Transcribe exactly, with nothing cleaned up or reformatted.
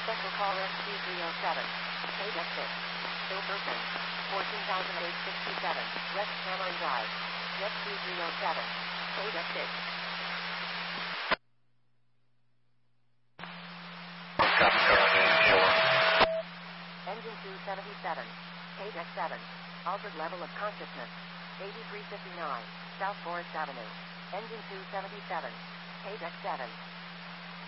Special call S Q three oh seven. Page exit. Ilberton. fourteen thousand eight hundred sixty-seven. West Cameron Drive. Jet Q three oh seven. Page exit. Engine two seventy-seven. Page X seven. Altered level of consciousness. eighty-three fifty-nine. South Forest Avenue. Engine two seventy-seven. Page X seven.